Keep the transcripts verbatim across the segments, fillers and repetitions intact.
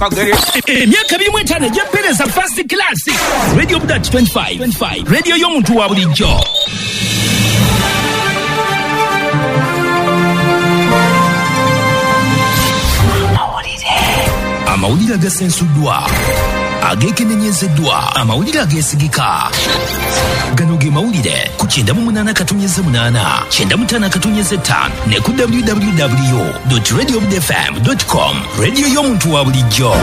Emyaka birimu etaano egy'empeereza first class. Radio Budat twenty-five twenty-five. Radio y'omuntu wa bulijjo. Amawulire agasensuddwa, ageekenenyezeddwa, amawulire ageesigika. Gano ge mawulire ku kyenda mu munaana katonnyeze munaana, kyenda mu ttaano katonnyeze ttaano ne ku w w w dot radio bud f m dot com. Radio y'omuntu wa bulijjo.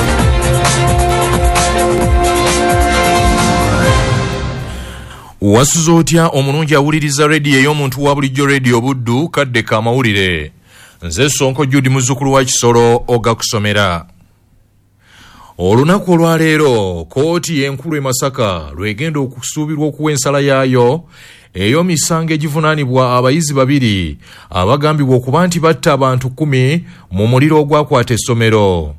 Wasuza otya omulungi awuliriza radio ey'omuntu wa bulijjo Radio Buddu kadde ka mawulire. Nze Sonko Judy muzzukulu wa Kisoro ogakusomera. Olunaku olwaleero kooti y'enkulu e Masaka lwegenda okusuubirwa okuwa ensala yaayo ey'omisango egivunaanibwa abayizi babiri abagambibwa okuba nti batta abantu kkumi mu muliro ogwakwata essomero.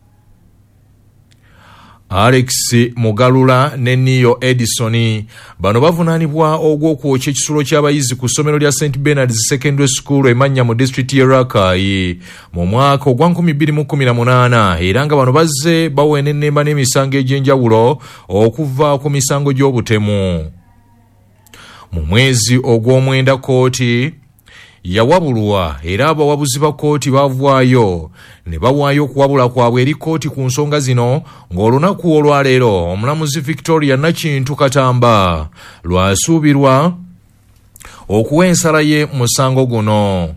Alex Mugalula ne Niyo Edison bano bavunaanibwa ogw'okwokya ekisulo ky'abayizi ku ssomero lya Saint Bernard's Secondary School emanya mu district y'e Rakai mu mwaka ogwa nkumi bbiri mu kkumi na munaana, era nga bano bazze bawenenemba n'emisango egy'enjawulo okuva ku misango gy'obutemu. Mu mwezi ogw'omwenda kooti yawabulwa era abawabuzi ba kooti bavaayo ne bawaayo okuwabula kwabwe eri kooti ku nsonga zino, ng'olunaku olwaleero omulamuzi Victoria Nakintu Katamba lwasuubirwa okuwa ensala ye musango guno.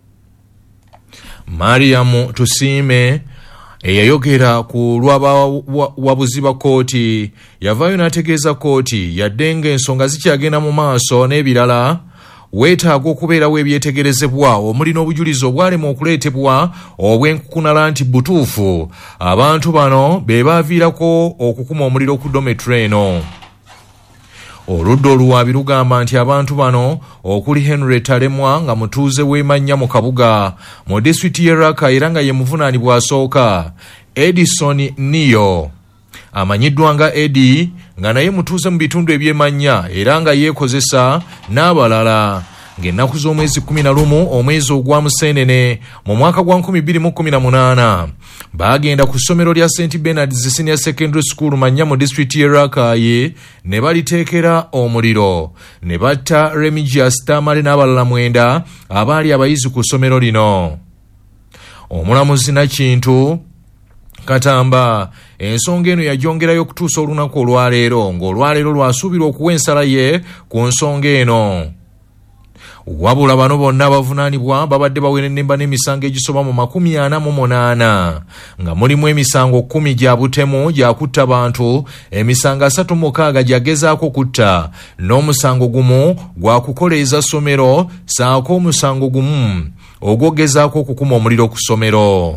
Mariam Tusiime eyayogera ku lw'abawabuzi ba kooti yavaayo n'ategeeza kooti yadde ng'ensonga zikyagenda mu maaso n'ebirala weetaaga okubeerawo ebyetegerezebwa omuli n'obujulizi obwalema okuleetebwa obw'enkukunala nti butuufu abantu bano be baaviirako okukuma omuliro ku dometro eno. Oludda oluwaabi lugamba nti abantu bano okuli Henry Talemwa nga mutuuze w'emanya mu kabuga mu disitulikiti y'e Raka era nga ye muvunaanibwa asooka, Edison Niyo amanyiddwa nga Eddie nga naye mutuuze mu bitundu eby'emanya era nga yeekozesa n'abalala, ng'ennaku z'omwezi kumi na lumu omwezi ogwa Museenene mu mwaka gwa nkumi bbiri mu kkumi na munaana baagenda ku ssomero lya Saint Bernard's Senior Secondary School manya mu disitulikiti y'e Rakai ne baliteekera omuliro ne batta Remigius Tamale n'abalala mwenda abaali abayizi ku ssomero lino. Omulamuzi Nakintu Katamba ensonga eno yagyongerayo okutuusa olunaku olwaleero, ng'olwaleero lwasuubirwa okuwa ensala ye ku nsonga eno. Wabula bano bonna abavunaanibwa babadde bawenenemba n'emisango egisoba mu makumi ana mu munaana, nga mulimu emisango kkumi gya butemu gya kutta bantu, emisango asatu mu mukaaga gyagezaako kutta, n'omusango gumu gwa kukoleeza ssomero saako omusango gumu ogwogezaako okukuma omuliro ku ssomero.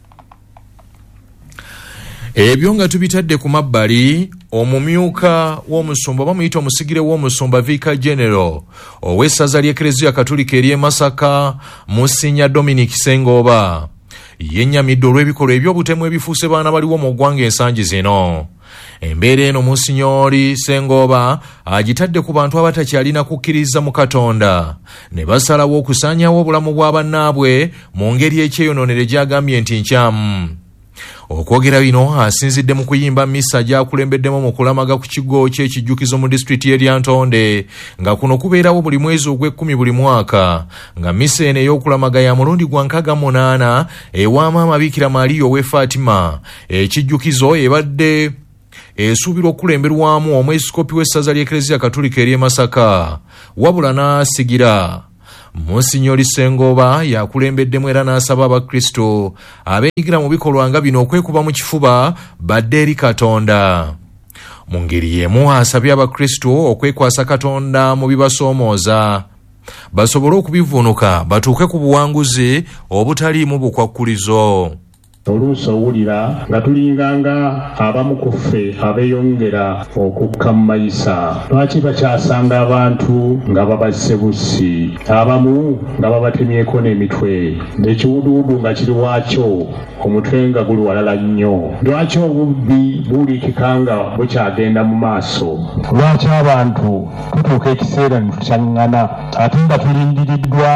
Ebyo nga tubitadde ku mabbali, omumyuka w'omusumba bamuyita omusigire w'omusumba Vicar General ow'essaza ly'Eklezia Katolika ery'e Masaka Musinya Dominic Sengoba yennyamidde olw'ebikolwa eby'obutemu ebifuuse baana baliwo mu ggwanga ensangi zino. Embeera eno Monsinyori Sengoba agitadde ku bantu abatakyalina kukkiriza mu Katonda ne basalawo okusaanyawo obulamu bwa bannaabwe mu ngeri ekyeyononere gy'agambye nti nkyamu. Okwogera bino asinzidde mu kuyimba misa gy'akulembeddemu mu kulamaga ku kigo ky'ekijjukizo mu disitulikiti y'e Ntonde, nga kuno kubeerawo buli mwezi ogw'ekkumi buli mwaka, nga misa eno ey'okulamaga ya mulundi gwa nkaaga munaana ewa Maama Bikira Maria ow'e Fatima. Ekijjukizo ebadde esuubirwa okulemberwamu omwepiskopi w'essaza ly'Eklezia Katolika ery'e Masaka, wabula n'asigira. Monsinyori Sengoba yakulembeddemu era n'asaba abakristo abeenyigira mu bikolwa nga bino okwekuba mu kifuba badde eri Katonda. Mu ngeri y'emu asabye abakristo okwekwasa Katonda mu bibasoomooza basobole okubivuunuka batuuke ku buwanguzi obutaliimu bukwakkulizo. Oluusi owulira nga tulinganga abamu ku ffe abeeyongera okukka mu mayisa. Lwaki bakyasanga abantu nga babasse bussi, abamu nga babatemyeko n'emitwe, ekiwuduwudu nga kiri waakyo, omutwe nga guli walala nnyo. Lwaki obubbi buulikika nga bukyagenda mu maaso? Lwaki abantu tutuuka ekiseera ne tukyaŋŋana ate nga tulindiriddwa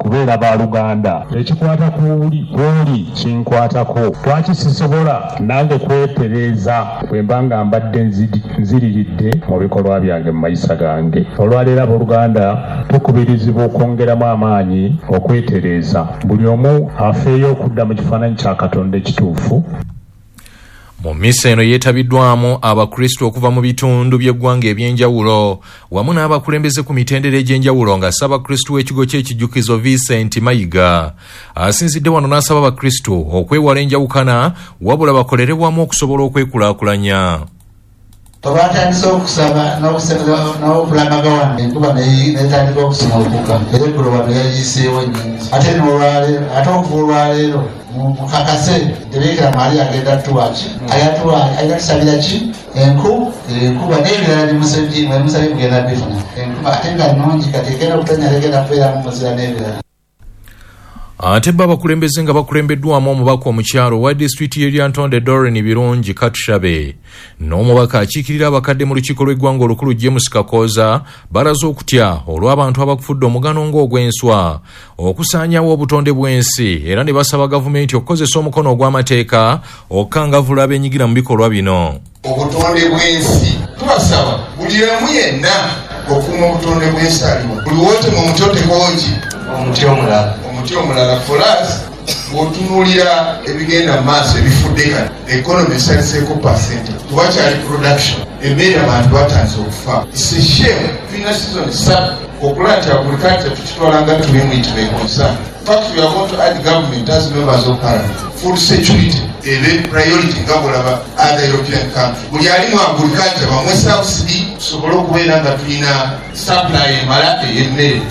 kubeera baluganda. Ekikwata kuuli kuuli kinkwatako. Twakisisobola nange kwetereeza bwe mba nga mbadde nziriridde mu bikolwa byange mu mayisa gange. Olwaleero abooluganda tukubirizibwa okwongeramu amaanyi okwetereeza, buli omu afeeyo okudda mu kifaananyi kya Katonda ekituufu. Mu mmisa eno yeetabiddwamu abakristo okuva mu bitundu by'eggwanga ebyenjawulo wamu n'abakulembeze ku mitendera egy'enjawulo nga Ssaabakristo w'ekigo ky'ekijjukizo Vincent Mayiga asinzidde wano n'asaba abakristo okwewala enjawukana wabula bakolere wamu okusobola okwekulaakulanya. Batandise okusaba n'okulamaga wano enkuba netandika okusumulukuka era eggulo wano yayiseewo nnyingi ate n'olwaleero ate okuva olwaleero mukakase tebeekera maali agenda tuwaki ayina tusabira ki enku enkuba n'ebirala bimusabye mwemusabye kugenda bifuna enkuba ate nga nnungi kati egenda okutanya legenda kubeera mu muzira n'ebirala. Ate baba kulembeze nga bakulembeddwamu omubaka omukyalo wa disitulikiti y'Eryantonde Doreen Birungi Katushabe n'omubaka akiikirira abakadde mu lukiiko lw'eggwanga olukulu James Kakooza balaze okutya olw'abantu abakufudde omugano ng'ogw'enswa okusaanyaawo obutonde bw'ensi era ne basaba gavumenti okukozesa omukono ogw'amateeka okukangavvula abenyigira mu bikolwa bino. Obutonde bw'ensi tubasaba buli emu yenna okuuma obutonde bw'ensi aliwo buli wote mu muti otekooki omuti omulala omuti omulala folas bw'otunuulira ebigenda mu maaso ebifudde kati economy esaliseeko pasente tewakyali production embeera abantu batandise okufa. It's a shame tulina season satu okulaba nti agriculture tukitwala nga tulimu it may concern. In fact, we are going to add government as members of parliament. Food security ebe priority nga bwolaba other European countries. Buli ali mu agriculture bamwe subsidy tusobole okubeera nga tulina supply emala ey'emmere.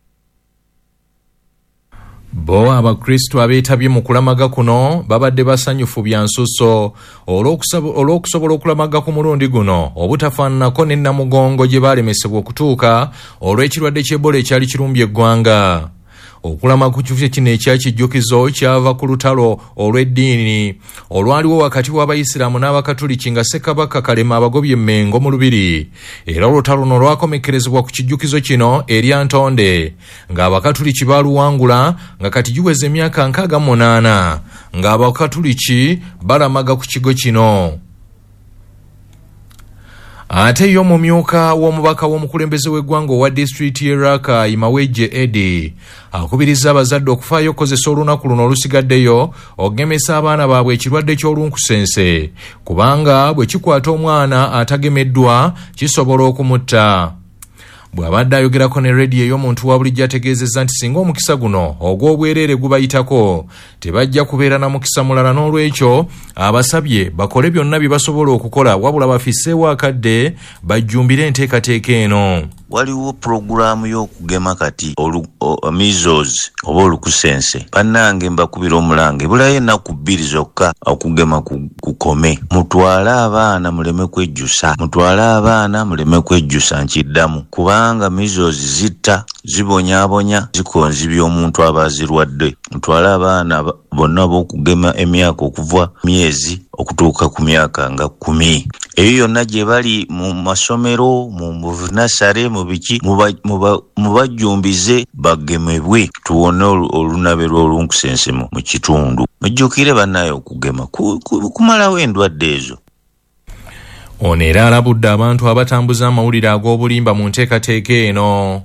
Bo abakristo abeetabye mu kulamaga kuno babadde basanyufu bya nsusso olw'okusobola okulamaga ku mulundi guno obutafaananako ne Namugongo gye baalemesebwa okutuuka olw'ekirwadde ky'Ebola ekyali kirumbye eggwanga. Okulama ku kifo kino ekyakijjukizo kyava ku lutalo olw'eddiini olwaliwo wakati w'Abayisiraamu n'Abakatuliki nga Ssekabaka Kalema abagobye Mmengo mu lubiri, era olutalo luno lwakomekerezebwa ku kijjukizo kino Eryantonde ng'Abakatuliki baaluwangula nga kati giweze emyaka nkaaga mu munaana ng'Abakatuliki balamaga ku kigo kino. Ate yo mumyuka w'omubaka w'omukulembeze w'eggwanga owa disitulikiti y'e Rakai Mawejje Eddie akubiriza abazadde okufaayo okukozesa olunaku luno olusigaddeyo okugemesa abaana baabwe ekirwadde ky'olunkusense kubanga bwe kikwata omwana atagemeddwa kisobola okumutta. Bw'abadde ayogerako ne rediyo ey'omuntu wa bulijjo ategeezezza nti singa omukisa guno ogw'obwereere gubayitako tebajja kubeera na mukisa mulala, n'olwekyo abasabye bakole byonna bye basobola okukola wabula bafisseewo akadde bajjumbire enteekateeka eno. Waliwo programu y'okugema kati olu measles oba olukusense. Bannange mbakubira omulange bulayo ennaku bbiri zokka okugema kukome. Mutwale abaana muleme kwejjusa, mutwale abaana muleme kwejjusa nkiddamu kubanga measles zitta, zibonyaabonya, zikonzibya omuntu abazirwadde. Mutwale abaana bonna b'okugema emyaka okuva myezi okutuuka ku myaka nga kumi. Eyo yonna gye bali mu masomero, mu nasare, mu biki, mubajjumbize bagemebwe tuwone olunabe lw'olunkusense mu kitundu. Mujjukire bannaye okugema kumalawo endwadde ezo. Ono era alabudde abantu abatambuza amawulire ag'obulimba mu nteekateeka eno.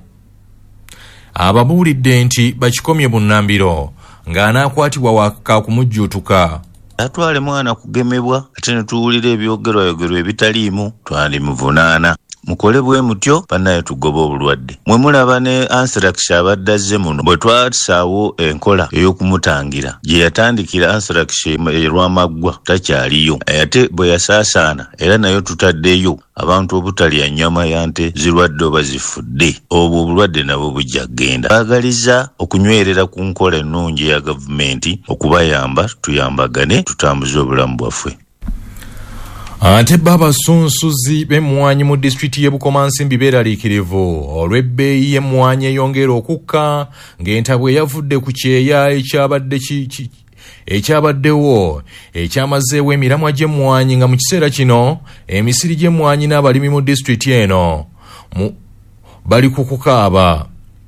Ababuulidde nti bakikomye bunnambiro ng'anaakwatibwa waka kumujjuutuka. Atwale mwana kugemebwa ate ne tuwulira ebyogerwayogerwa ebitaliimu twandimuvunaana. Mukole bwe mutyo bannaye tugoba obulwadde. Mwe mulaba ne anthrax abadde azze muno bwe twatusaawo enkola ey'okumutangira gye yatandikira anthrax erwamaggwa takyaliyo ate bwe yasaasaana era nayo tutaddeyo abantu obutalya nnyama ya nte zirwadde oba zifudde. Obwo obulwadde nabwo bujja kgenda. Baagaliza okunywerera ku nkola ennungi eya gavumenti okubayamba tuyambagane tutambuze obulamu bwaffe. Ate b'abasunsuzi b'emmwanyi mu disitulikiti y'e Bukomansimbi beeraliikirivu olw'ebbeeyi y'emmwanyi eyongera okukka ng'entabwe yavudde ku kyeya ekyabadde ekyabaddewo ekyamazeewo emiramwa gy'emmwanyi nga mu kiseera kino emisiri gy'emmwanyi n'abalimi mu disitulikiti eno bali ku kukaaba.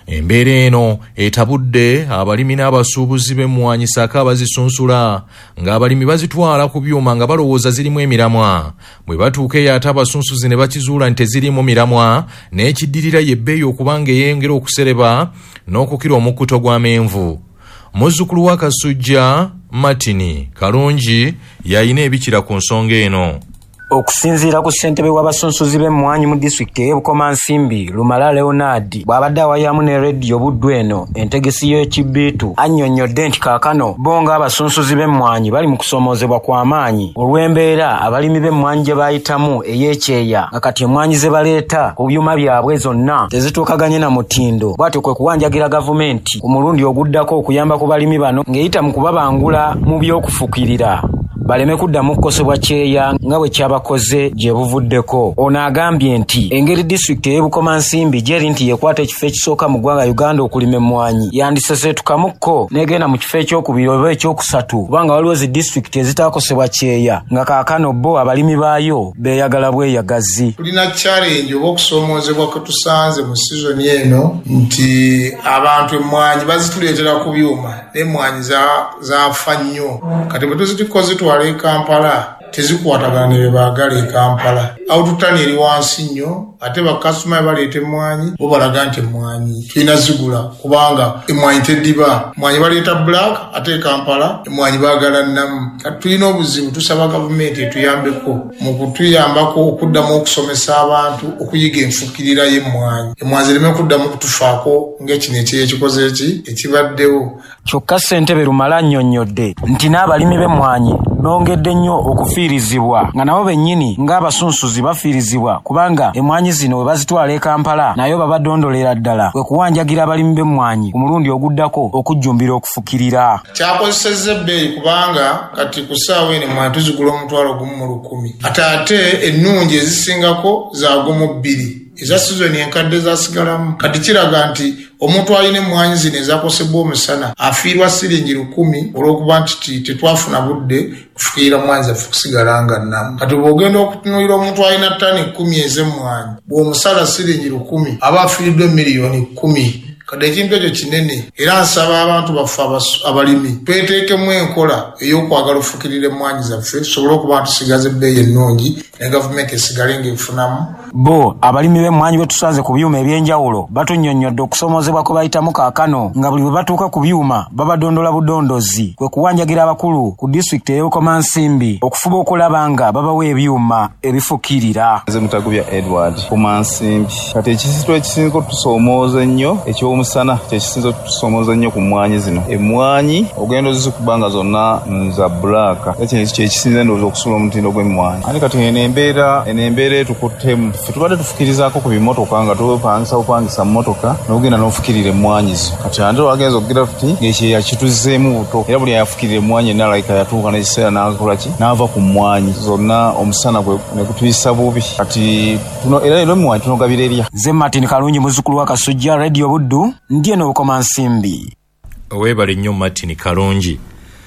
Embeera eno etabudde abalimi n'abasuubuzi b'emmwanyi ssaako abazisunsula ng'abalimi bazitwala ku byuma nga balowooza zirimu emiramwa. Bwe batuuka eyo ate abasunsuzi ne bakizuula nti tezirimu miramwa n'ekiddirira y'ebbeeyi okuba ng'eyongera okusereba n'okukira omukkuto gw'amenvu. Muzzukulu wa Kasujja Martin Kalungi yalina ebikira ku nsonga eno. Okusinziira ku ssentebe w'abasunsuzi b'emmwanyi mu disitulikiti y'e Bukomansimbi Lumala Leonard bw'abadde awayamu ne rediyo Buddu eno entegesi y'Ekibbiitu annyonnyodde nti kaakano bo ng'abasunsuzi b'emmwanyi bali mu kusomoozebwa kw'amaanyi olw'embeera abalimi b'emmwanyi gye baayitamu ey'ekyeya nga kati emmwanyi ze baleeta ku byuma byabwe zonna tezituukaganye na mutindo. Bw'atyo kwe kuwanjagira gavumenti ku mulundi oguddako okuyamba ku balimi bano ng'eyita mu kubabangula mu by'okufukirira baleme kuddamu kukosebwa kyeya nga bwe kyabakoze gye buvuddeko. Ono agambye nti engeri disitulikiti y'e Bukomansimbi gyeri nti yekwata ekifo ekisooka mu ggwanga Uganda okulima emmwanyi yandiseseetukamukko n'egenda mu kifo ekyokubiri oba ekyokusatu kubanga waliwo zi disitulikiti ezitaakosebwa kyeya nga kaakano bo abalimi baayo beeyagala bweyagazi. Tulina challenge oba okusoomoozebwa kwe tusanze mu sizoni eno nti abantu emmwanyi bazituleetera ku byuma n'emmwanyi zaafa nnyo kati bwe tuzitukoze e Kampala tezikwatagana ne be baagala e Kampala. Awo tutani eri wansi nnyo ate bakasitoma baleeta emmwanyi bo balaga nti emmwanyi tulina zigula kubanga emmwanyi teddiba. Emmwanyi baleeta black ate e Kampala emmwanyi baagala nnamu. Kati tulina obuzibu tusaba gavumenti etuyambeko mu kutuyambako okuddamu okusomesa abantu okuyiga enfukirira y'emmwanyi. Emmwanyi zireme kuddamu kutufaako ng'ekino ekikoze eki ekibaddewo. Kyokka ssentebe Lumala annyonnyodde nti n'abalimi b'emmwanyi bongedde nnyo okufiirizibwa nga nabo bennyini ng'abasunsuzi bafiirizibwa kubanga emmwanyi zino bwe bazitwala e Kampala nayo babadondolera ddala kwe kuwanjagira abalimi b'emmwanyi ku mulundi oguddako okujjumbira okufukirira. Kyakozesezza ebbeeyi kubanga kati ku ssaawa eno emmwanyi tuzigula omutwalo gumu mu lukumi ate ate ennungi ezisingako za gumu bbiri eza sizoni enkadde zasigalamu. Kati kiraga nti omuntu alina emmwanyi zino ezakosebwa omusana afiirwa siringi lukumi olw'okuba nti tetwafuna budde kufukirira emmwanyi zaffe kusigala nga nnamu. Kati bw'ogenda okutunuulira omuntu alina ttani kkumi ez'emmwanyi bw'omusala siringi lukumi aba afiiriddwa miliyoni kkumi. Kati ekintu ekyo kinene era nsaba abantu baffe abalimi tweteekemu enkola ey'okwagala okufukirira emmwanyi zaffe tusobole okuba tusigaza ebbeeyi ennungi ne gavumenti esigale ng'efunamu. Bo abalimi b'emmwanyi bwe tusanze ku byuma eby'enjawulo batunnyonnyodde okusomoozebwa kwe bayitamu kaakano nga buli bwe batuuka ku byuma babadondola budondozi kwe kuwanjagira abakulu ku disitulikiti y'e Bukomansimbi okufuba okulaba nga babawa ebyuma ebifukirira. Nze Mutagubya Edward Bukomansimbi. Kati ekisito ekisinza otusoomooza ennyo eky'omusana kyekisinza otusoomooza nnyo ku mmwanyi zino. Emmwanyi ogenda ozikubanga zonna nza bbulaaka ekyo kyekisinza ndowooza okusula omutindo gw'emmwanyi. Ate kati eno embeera eno embeera etukuttemu ffe tubadde tufukirizaako ku bimotoka nga tupangisa bupangisa mu motoka n'ogenda n'ofukirira emmwanyi zo. Kati ate wagenza okugira tuti ng'ekyeya kituzzeemu buto era buli ayafukirira emmwanyi ennalayika yatuuka n'ekiseera n'akola ki n'ava ku mmwanyi zonna omusana ne gutuyisa bubi. Kati era leero emmwanyi tunogabira erya. Nze Martin Kalungi muzzukulu wa Kasujja rediyo Buddu ndi eno Bukomansimbi. Weebale nnyo Martin Kalungi.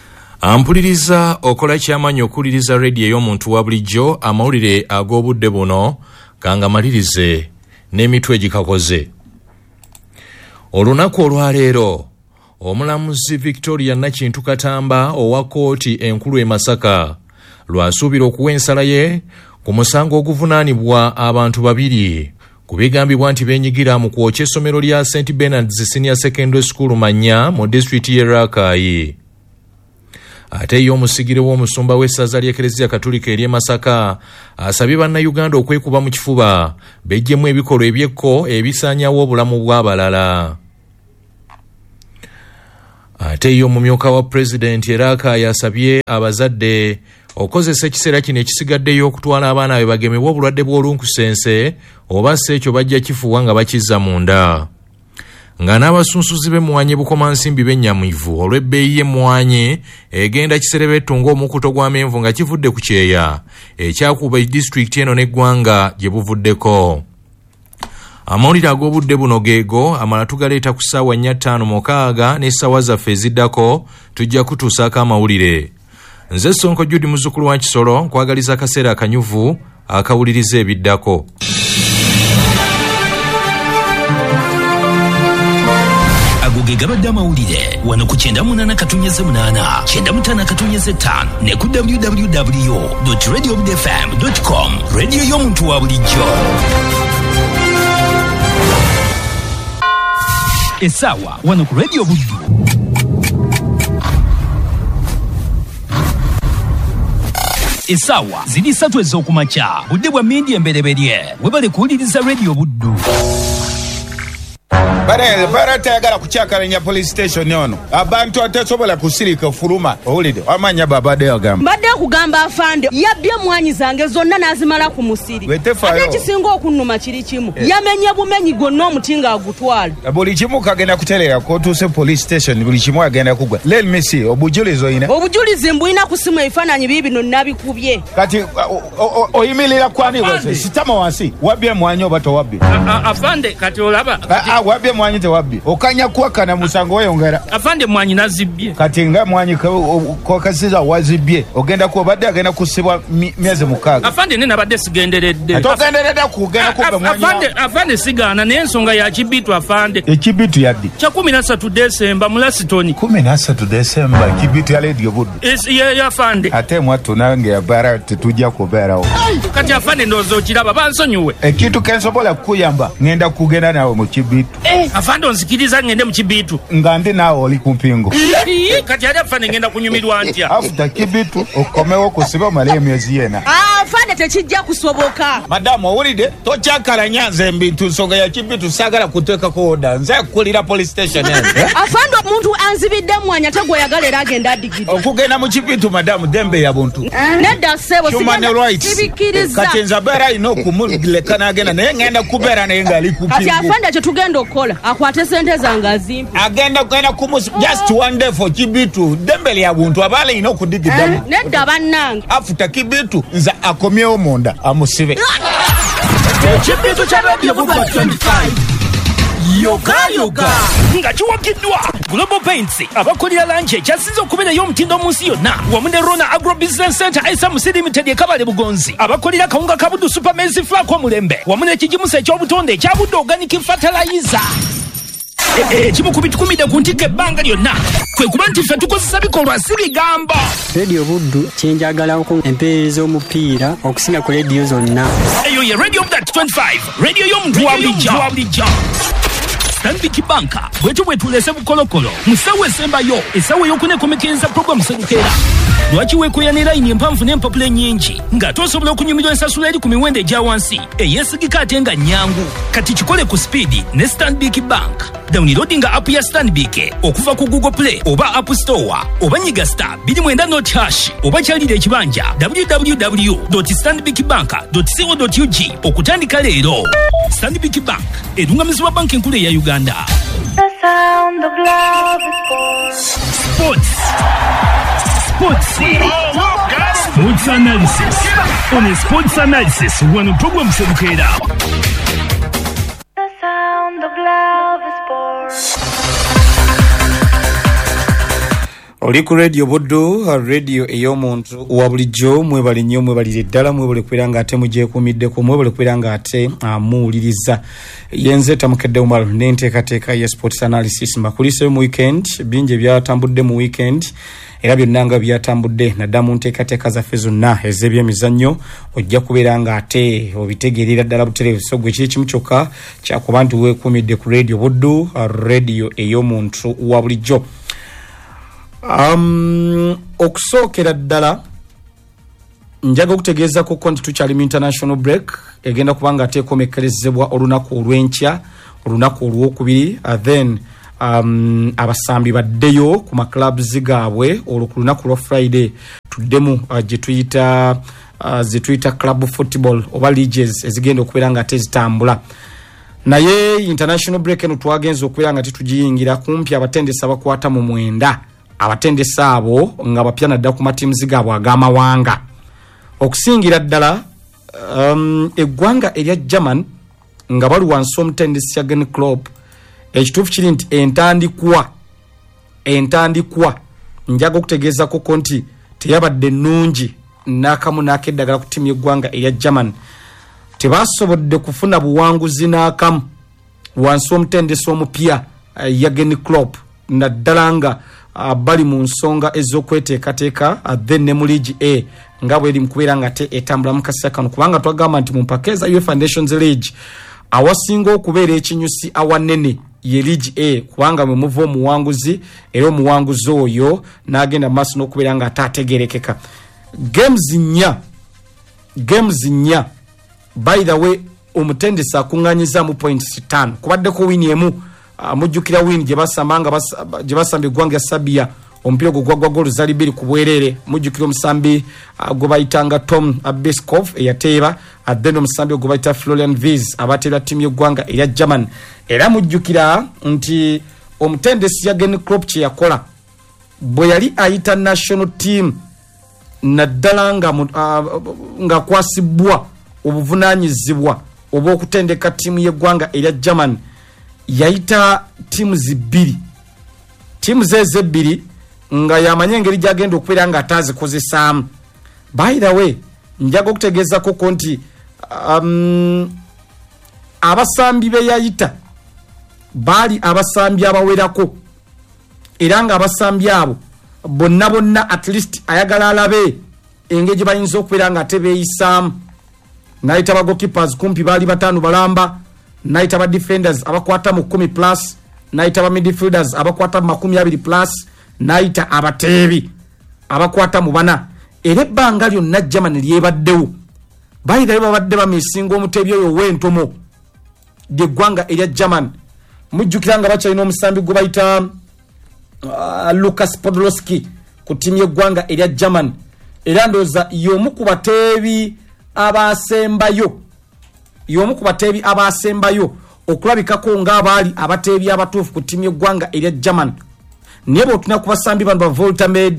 Ampuliriza okola ky'amanyi okuwuliriza rediyo ey'omuntu wa bulijjo amawulire ag'obudde buno kanga malirize n'emitwe egikakoze. Olunaku olwaleero omulamuzi Victoria Nakintu Katamba owa kkooti enkulu e Masaka lwasuubira okuwa ensala ye ku musango oguvunaanibwa abantu babiri ku bigambibwa nti beenyigira mu kwokya essomero lya Saint Bernard's Senior Secondary School Manya mu disitulikiti y'e Rakai. Ate y'omusigire w'omusumba w'essaza ly'Eklezia Katolika ery'e Masaka asabye bannayuganda okwekuba mu kifuba bejjemu ebikolwa ebyekko ebisaanyawo obulamu bw'abalala. Ate y'omumyuka wa pulezidenti Eraka yasabye abazadde okozesa ekiseera kino ekisigaddeyo okutwala abaana be bagemebwa obulwadde bw'olunkusense oba si ekyo bajja kifuwa nga bakizza munda. Nga n'abasunsuzi b'emmwanyi Bukomansimbi b'ennyamivu olw'ebbeeyi y'emmwanyi egenda kiserebettu ng'omukuto gw'amenvu nga kivudde ku kyeya ekyakuba disitulikiti eno n'eggwanga gye buvuddeko. Amawulire ag'obudde buno geego amala tugaleeta ku ssaawa nnya ttaano mukaaga n'essaawa zaffe eziddako tujja kutuusaako amawulire. Nze Sonko Judy muzzukulu wa Kisolo nkwagaliza akaseera akanyuvu akawuliriza ebiddako. ge gabadde amawulire wano ku kyenda munana katonnyeze munana kyenda mutaano katonnyeze ttaano ne ku w w w dot radio obud f m dot com rediyo y'omuntu wa bulijjo. Essaawa wano ku Radio Buddu. Essaawa ziri ssatu ez'okumakya budde bwa mmindi embereberye webale kuwuliriza Radio Buddu. Bare bara tayagala kuchakalanya police station ono abantu atasobola kusirika fuluma owulide amanya babade agamba badde kugamba afande yabbye mwanyi zange zonna nazimala ku musiri ate kisinga okunnuma kiri kimu yeah. Yamenye bumenyi gonna omutinga agutwala buli kimu kagenda kutelera ko tuse police station buli kimu agenda kugwa let me see obujulizo ina obujulizi mbuyina kusimu ebifaananyi bibino nabikubye kati oyimilira kwani wase sitama wansi wabbye mwanyi obato wabbye afande kati olaba wabbye mwanyi te wabbi okanya kwakana musango weyongera afande mwanyi nazibbye kati nga mwanyi ko kasiza wazibye ogenda ko badde agenda kusibwa myezi mukaga afande nena badde sigenderedde atogendereda kugenda ko mwanyi afande afande sigana n'ensonga ya kibitu afande ekibitu yaddi kya kumi na ssatu Desemba mulasitoni kumi na ssatu Desemba kibitu ya Radio Buddu is ye ya afande ate mwatu nange ya bara tetujja kubeerawo kati afande ndozo kiraba bansonyiwe ekitu kensobola kuyamba ngenda kugenda nawe mu kibitu afande onzikiriza ngende mu kibitu nga ndi naawe oli ku mpingo kati ali afande ngenda kunyumirwa ntya afuta kibitu okomewo kusiba omala emyezi yena afande tekijja kusoboka madamu owulidde tokyakalanya nze ebintu nsonga ya kibitu saagala kuteekako oda nze kukulira police station afande omuntu anzibidde mwanya tegweyagala era agenda adigidde okugenda mu kibitu madamu dembe ya buntu nedda ssebo sigenda kati nze abeera alina okumuleka n'agenda naye ngenda kubeera naye ng'ali ku mpingo kati afande kye tugenda okukola akwate sente zange azimpe agenda kugenda kumus just one day for kibitu dembe lya buntu abaala ina okudigiddamu eh, nedda bannange afuta kibitu nze akomyewo munda amusibe ekibitu kya Radio Buddu twenty-five yoga yoga nga kiwakiddwa Global Paints abakolera lanche ekyasinze okubeerayo omutindo mu nsi yonna wamu ne Rona Agro Business Center S M C Limited ekabale bugonzi abakolera kawunga ka Buddu Super Maize Flour kw'omulembe wamu n'ekigimusa eky'obutonde ekya Buddu Organic Fertilizer ekimu ku bitukumidde ku ntikko ebbanga lyonna kwe kuba nti ffe tukozesa bikolwa si bigambo. Radio Buddu kyenjagalako empeereza omupiira okusinga ku rediyo zonna eyo ye Radio Buddu twenty-five rediyo y'omuntu wa bulijjo. Stanbic Bank bwetu bwetulese bukolokolo musawo esembayo esawo ey'okunekomekeza programu serukeera lwaki weekoya ne layini empanvu n'empapula ennyingi nga tosobola okunyumirwa ensasula eri ku miwendo egya wansi eyeesigika ate nga nnyangu kati kikole ku speedi ne Stanbic Bank. Downloadinga app ya Stanbic okuva ku Google Play oba App Store oba nyiga star two nine not hash oba kyalira ekibanja w w w dot stanbic bank dot co dot u g okutandika leero. Stanbic Bank erungamizibwa banka enkulu eya Uganda. The sound of love is Sports. Sports. Sports analysis. On a sports analysis, one program Serukeera. The sound of love is born. Oli ku Radio Buddu, radio ey'omuntu wa bulijjo mwebali nnyo mwebalire ddala mwebale kubeera ng'ate mugyekuumiddeko mwebale kubeera ng'ate amuwuliriza yenze tamukedde umalo n'enteekateeka ye sports analysis mbakuliseyo mu weekend bingi ebyatambudde mu weekend era byonna nga byatambudde nadda mu nteekateeka zaffe zonna ez'ebyemizannyo ojja kubeera ng'ate obitegeerera ddala butereevu so gwe kiri kimu kyokka kyakuba nti weekuumidde ku Radio Buddu, radio ey'omuntu wa bulijjo. Um, okusookera ddala njaga okutegeeza ko nti tukyali mu international break egenda kubanga ateekomekkerezebwa olunaku olw'enkya olunaku olw'okubiri uh, then um, abasambi baddeyo ku maclubs gaabwe olwo ku lunaku lwa Friday tuddemu uh, gye tuyita uh, ze tuyita club football oba leagues ezigenda okubeera nga ate zitambula naye international break eno twagenza okubeera nga tetugiyingira kumpi abatendesa bakwata mu mwenda abatendesa abo nga bapya nadda ku matiimuzi gaabwe ag'amawanga okusingira ddala um, eggwanga erya German nga bali wansi omutendesi Jurgen Klopp ekituufu kiri nti entandikwa entandikwa njaga okutegeezako ko nti teyabadde nnungi n'akamu n'akeddagala ku ttiimu y'eggwanga erya German tebasobodde kufuna buwanguzi n'akamu wansi omutendesi omupya uh, Jurgen Klopp naddala nga uh, bali mu nsonga ez'okweteekateeka uh, then ne mu League A nga bweri mu kubeera nga te etambula mu kaseera kano kubanga twagamba nti mu mpaka eza UEFA Nations League awasinga okubeera ekinyusi awanene ye League A kubanga mwe muva omuwanguzi era omuwanguzi oyo n'agenda maaso n'okubeera nga ate ategerekeka. Games nnya games nnya by the way omutendesi akuŋŋaanyizaamu points ttaano kubaddeko wini emu uh, mujjukira wini gye basambanga gye basamba eggwanga Sabia omupiira gwo gwagwa golu zali bbiri ku bwereere mujjukira omusambi uh, gwe bayitanga Tom Beskov eyateeba then omusambi gwe bayita Florian Wirtz abateera ttiimu y'eggwanga erya German era mujjukira nti omutendesi Jurgen Klopp kye yakola bwe yali ayita national team naddala nga uh, nga kwasibwa obuvunaanyizibwa obw'okutendeka ttiimu y'eggwanga erya German yayita ttiimu zibbiri ttiimu ze ezebbiri nga yamanya engeri gyagenda okubeera nga ataazikozesaamu. By the way njaga okutegeezako ko nti um, abasambi be yayita baali abasambi abawerako era nga abasambi abo bonna bonna at least ayagala alabe engeri gye bayinza okubeera nga ate beeyisaamu. Naita ba goalkeepers kumpi bali batano balamba, naita ba defenders abakwata mu kumi plus, naita ba midfielders abakwata mu makumi abiri plus, naita abateebi abakwata mu bana. Era ebbanga lyonna Germany lyebaddewo bayita babadde bamisinga omuteebi oyo w'entomo ly'eggwanga erya German. Mujjukira nga bakyalina omusambi gwe bayita uh, Lukas Podolski ku ttiimu y'eggwanga erya German era ndowooza y'omu ku bateebi abasembayo y'omu ku bateebi abasembayo okulabikako ng'abaali abateebi abatuufu ku ttiimu y'eggwanga erya German. Naye bw'otuna ku basambi bano ba Voltamed,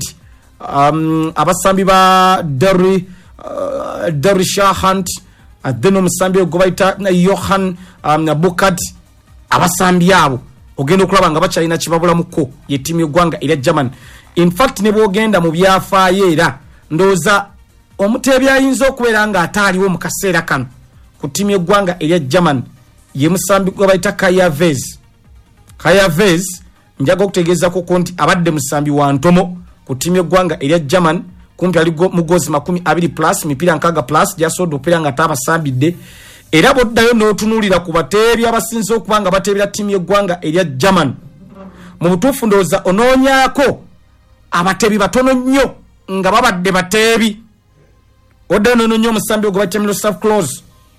um, abasambi ba Derry uh, Derry Shahant, uh, then omusambi gwe bayita Johan um, Bukat, abasambi abo ogenda okulaba nga bakyalina kibabulamuko ye ttiimu y'eggwanga erya German. In fact ne bw'ogenda mu byafaayo era ndowooza omuteebi ayinza okubeera nga ataaliwo mu kaseera kano ku ttiimu y'eggwanga erya German ye musambi gwe bayita Kai Havertz. Kai Havertz njaga okutegeezako ko nti abadde musambi wa ntomo ku ttiimu y'eggwanga erya German kumpi ali mu goozi makumi abiri plus mipiira nkaaga plus gyasobodde okubeera nga ataabasambidde. Era bw'oddayo n'otunuulira ku bateebi abasinze okuba nga bateebera ttiimu y'eggwanga erya German mu butuufu ndowooza onoonyaako abateebi batono nnyo nga babadde bateebi. Oddayo n'onoonya omusambi gwe bayita Miroslav Klose,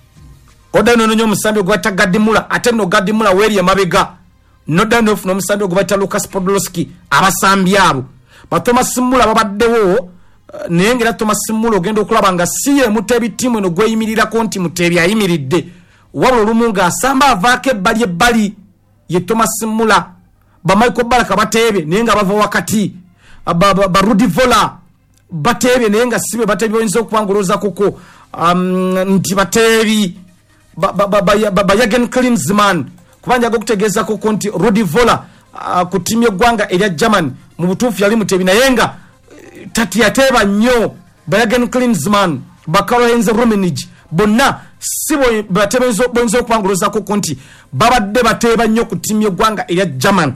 oddayo n'onoonya omusambi gwe bayita Gadimula ate nno Gadimula weeri emabega, n'oddayo n'ofuna omusambi gwe bayita Lukas Podolski. Abasambi abo ba Thomas Muller babaddewo naye ngera Thomas Muller ogenda okulaba nga si ye muteebi ttiimu eno gweyimirirako nti muteebi ayimiridde wabula olumu ng'asamba avaako ebbali ebbali ye Thomas Muller. Ba Michael Baraka bateebe naye nga bava wakati, ba, ba, ba Rudi Voller bateebe naye nga sibe bateebi bayinza okubangulooza koko um, nti bateebi ba, ba, ba, ba, ba, ba Jurgen Klinsmann kubanja okutegeeza koko nti Rudi Voller uh, ku ttiimu y'eggwanga erya German mu butuufu yali muteebi naye nga tati yateeba nnyo. Ba Jurgen Klinsmann, ba Karl-Heinz Rummenigge bonna si bateebi bayinza okubangulooza koko nti babadde bateeba nnyo ku ttiimu y'eggwanga erya German.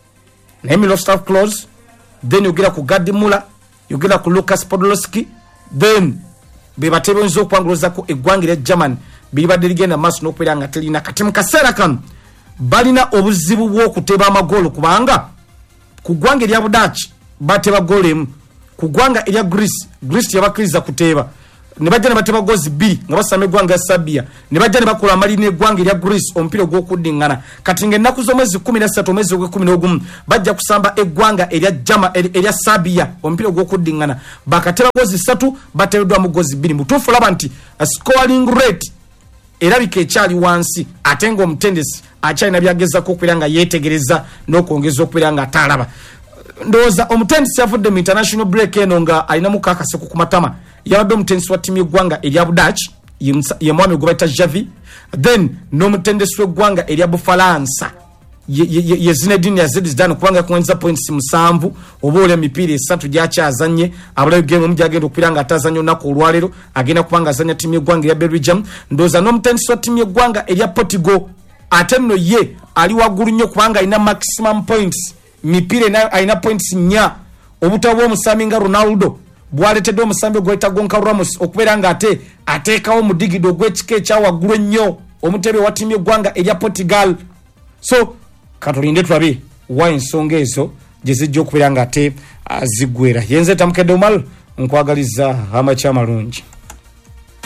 Naye Miroslav Klose, then yogera ku Gadi Muller, yogera ku Lukas Podolski, then be bateebi bayinza okubanguloozaako eggwanga erya German biribadde ligenda maaso n'okubeera nga terina kati mu kaseera kano balina obuzibu bw'okuteeba amagoolo kubanga ku ggwanga erya Budaaki bateeba goolo emu, ku ggwanga erya Greece Greece teyabakkiriza kuteeba ne bajja ne bateeba goozi bbiri nga basamba eggwanga Sabia, ne bajja ne bakola amalina eggwanga erya Greece omupiira ogw'okuddiŋŋana. Kati ng'ennaku z'omwezi kumi na ssatu omwezi ogw'ekkumi n'ogumu bajja kusamba eggwanga erya Jama erya Sabia omupiira ogw'okuddiŋŋana bakateeba goozi ssatu bateereddwamu goozi bbiri. Mutuufu olaba nti scoring rate erabika ekyali wansi ate ng'omutendesi akyalina byagezako okubeera nga yeetegereza n'okwongeza okubeera nga ataalaba. Ndowooza omutendesi yavudde mu international break eno nga alinamu kakaseko ku matama. Yabadde omutendesi wa ttiimu y'eggwanga erya Budaaki ye mwami gwe bayita Xavi, then n'omutendesi w'eggwanga erya Bufalansa ye, ye, ye Zinedine Yazid Zidane kubanga yakuŋŋanyiza points musanvu oba olya emipiira esatu gyakyazannye. Abulayo game omu gyagenda okubeera nga atazannye olunaku olwaleero agenda kubanga azannya ttiimu y'eggwanga erya Belgium. Ndowooza n'omutendesi wa ttiimu y'eggwanga erya Portugal ate nno ye ali waggulu nnyo kubanga alina maximum points mipiira alina points nnya obutabo bw'omusambi nga Ronaldo bwaletedde omusambi ogweta Gonca Ramos okubeera nga ate ateekawo mu digido ogw'ekika ekyawaggulu ennyo omutebe wa ttiimu y'eggwanga erya Portugal. So katulinde tulabe wa ensonga ezo gye zijja okubeera nga ate ziggwera. Yenze Tamukedde Omar nkwagaliza amakya amalungi.